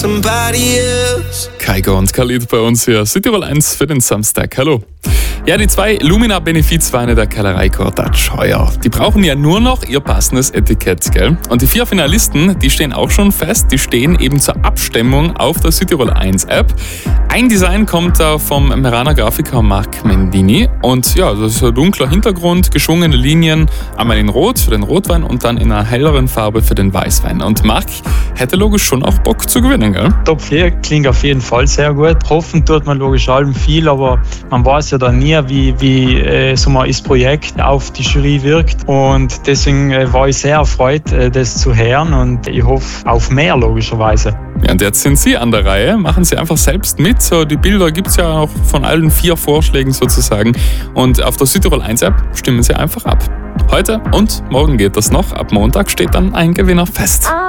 Kaigo und Khalid bei uns hier. Südtirol 1 für den Samstag. Hallo. Ja, die 2 Lumina-Benefizweine der Kellerei Kordatsch heuer. Die brauchen ja nur noch ihr passendes Etikett, gell? Und die 4 Finalisten, die stehen auch schon fest. Die stehen eben zur Abstimmung auf der Südtirol 1 App. Ein Design kommt da vom Meraner Grafiker Marc Mendini. Und ja, das ist ein dunkler Hintergrund, geschwungene Linien, einmal in Rot für den Rotwein und dann in einer helleren Farbe für den Weißwein. Und Marc hätte logisch schon auch Bock zu gewinnen, gell? Top 4 klingt auf jeden Fall sehr gut. Hoffen tut man logisch allem viel, aber man weiß ja dann nie, wie so mal das Projekt auf die Jury wirkt. Und deswegen war ich sehr erfreut, das zu hören, und ich hoffe auf mehr, logischerweise. Ja, und jetzt sind Sie an der Reihe. Machen Sie einfach selbst mit. So, die Bilder gibt es ja auch von allen 4 Vorschlägen sozusagen. Und auf der Südtirol 1 App stimmen Sie einfach ab. Heute und morgen geht das noch. Ab Montag steht dann ein Gewinner fest.